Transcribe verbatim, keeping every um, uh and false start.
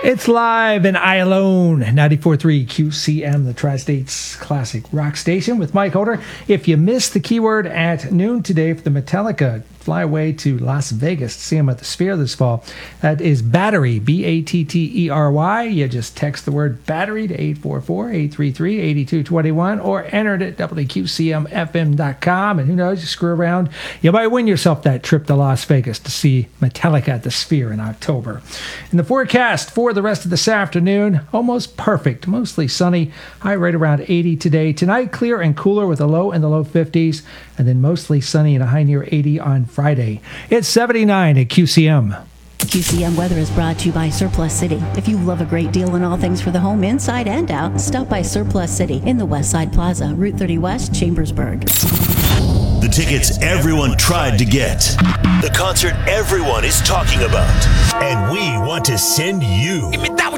It's live in I Alone, ninety-four point three Q C M, the Tri-States Classic Rock Station with Mike Holder. If you missed the keyword at noon today for the Metallica fly away to Las Vegas to see them at the Sphere this fall, that is Battery, B A T T E R Y. You just text the word Battery to eight four four, eight three three, eight two two one or enter it at W Q C M F M dot com. And who knows, you screw around, you might win yourself that trip to Las Vegas to see Metallica at the Sphere in October. In the forecast for the rest of this afternoon, almost perfect, mostly sunny, high right around eighty today. Tonight, clear and cooler with a low in the low fifties, and then mostly sunny and a high near eighty on Friday. It's seventy-nine at Q C M. Q C M Weather is brought to you by Surplus City. If you love a great deal on all things for the home, inside and out, stop by Surplus City in the West Side Plaza, Route thirty West, Chambersburg. The tickets everyone tried to get. The concert everyone is talking about. And we want to send you